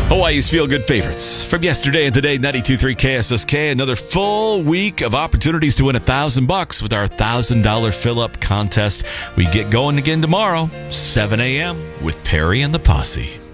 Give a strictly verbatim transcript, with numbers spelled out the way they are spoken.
Hawaii's feel-good favorites from yesterday and today, ninety-two point three K S S K. Another full week of opportunities to win a thousand bucks with our one thousand dollars fill-up contest. We get going again tomorrow, seven a.m. with Perry and the Posse.